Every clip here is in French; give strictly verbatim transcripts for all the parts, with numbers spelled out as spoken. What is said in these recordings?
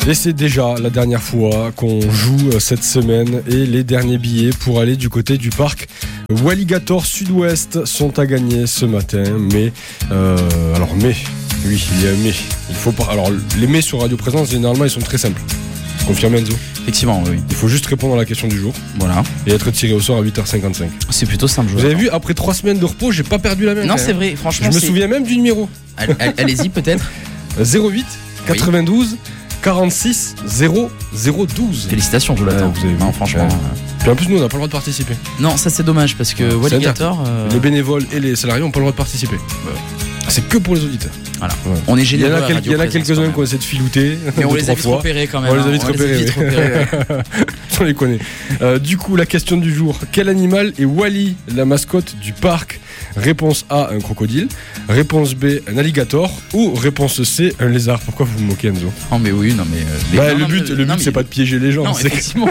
Et c'est déjà la dernière fois qu'on joue cette semaine et les derniers billets pour aller du côté du parc Walligator Sud-Ouest sont à gagner ce matin. Mais, euh, alors mais, oui, il y a un mais. Il faut pas. Alors les mais sur Radio Présence, généralement, ils sont très simples. Confirme Enzo ? Effectivement, oui. Il faut juste répondre à la question du jour. Voilà. Et être tiré au sort à huit heures cinquante-cinq. C'est plutôt simple. Vous avez vu, après trois semaines de repos, j'ai pas perdu la main. Non, c'est vrai, franchement. Je me c'est... souviens même du numéro. Allez-y, peut-être. zéro huit quatre-vingt-douze quarante-six zéro zéro douze. Félicitations, Jonathan. Ouais, vous avez vu. Non, franchement. Ouais. Euh... Puis en plus, nous, on n'a pas le droit de participer. Non, ça c'est dommage parce que ouais, Walligator. Euh... Les bénévoles et les salariés n'ont pas le droit de participer. Ouais. C'est que pour les auditeurs. Voilà. Ouais. On est généreux. Il y en a, quel... Il y en a quelques-uns qui ont essayé de filouter. Mais on les a vite repérés quand même. On les a vite hein. repérés. Les a vite repérés ouais. On les connaît. Euh, du coup, la question du jour. Quel animal est Wally, la mascotte du parc ? Réponse A, un crocodile. Réponse B, un alligator. Ou réponse C, un lézard. Pourquoi vous vous moquez, Enzo ? Oh mais oui, non mais... Euh, bah, non, le non, but, mais, le non, but mais... c'est pas de piéger les gens. Non, c'est... effectivement.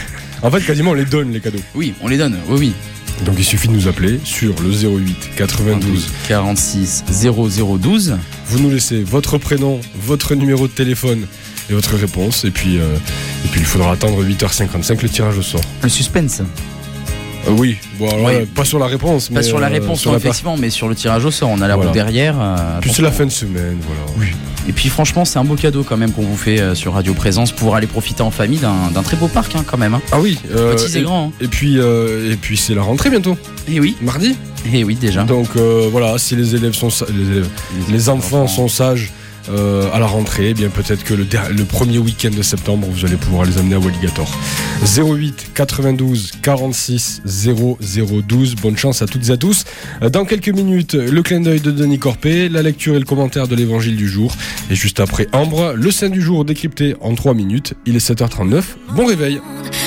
En fait, quasiment, on les donne, les cadeaux. Oui, on les donne, oui, oui. Donc il suffit de nous appeler sur le zéro huit quatre-vingt-douze quarante-six zéro zéro douze. Vous nous laissez votre prénom, votre numéro de téléphone et votre réponse. Et puis, euh, et puis il faudra attendre huit heures cinquante-cinq, le tirage au sort. Le suspense. Euh, oui, bon, alors, oui. euh, pas sur la réponse. Pas mais, sur la euh, réponse, sur non, la effectivement, par... mais sur le tirage au sort. On a la voilà. roue derrière. Euh, puis c'est la fin de semaine, voilà. Oui. Et puis franchement, c'est un beau cadeau quand même qu'on vous fait euh, sur Radio Présence pour aller profiter en famille d'un, d'un très beau parc hein, quand même. Hein. Ah oui. Euh, Petits et, et grands. Hein. Et puis, euh, et puis c'est la rentrée bientôt. Et oui. Mardi. Et oui, déjà. Donc euh, voilà, si les élèves sont sa- les, élèves, les, les enfants, enfants sont sages. Euh, à la rentrée, eh bien peut-être que le, der- le premier week-end de septembre, vous allez pouvoir les amener à Walligator. zéro huit quatre-vingt-douze quarante-six zéro zéro douze. Bonne chance à toutes et à tous. Dans quelques minutes, le clin d'œil de Denis Corpé, la lecture et le commentaire de l'évangile du jour. Et juste après Ambre, le saint du jour décrypté en trois minutes. Il est sept heures trente-neuf. Bon réveil.